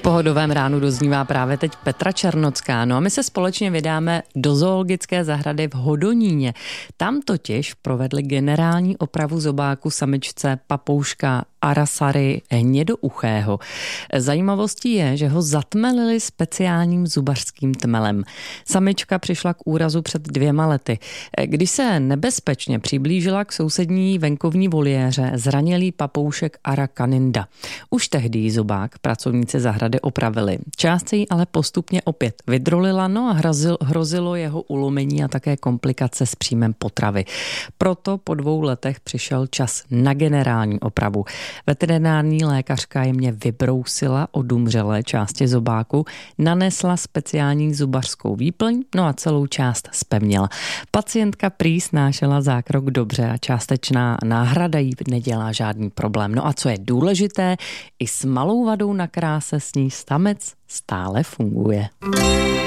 Pohodovém ránu doznívá právě teď Petra Černocká. No a my se společně vydáme do zoologické zahrady v Hodoníně. Tam totiž provedli generální opravu zobáku samičce papouška Arasary hnědouchého. Zajímavostí je, že ho zatmelili speciálním zubařským tmelem. Samička přišla k úrazu před 2 lety. Když se nebezpečně přiblížila k sousední venkovní voliéře, zranilý papoušek Arakaninda. Už tehdy jí zobák pracovníci zahrady opravili. Část se jí ale postupně opět vydrolila, no a hrozilo jeho ulomení a také komplikace s příjmem potravy. Proto po 2 letech přišel čas na generální opravu. Veterinární lékařka jemně vybrousila odumřelé části zobáku, nanesla speciální zubařskou výplň, no a celou část zpevnila. Pacientka prý snášela zákrok dobře a částečná náhrada jí nedělá žádný problém. No a co je důležité, i s malou vadou na kráse s ní samec stále funguje.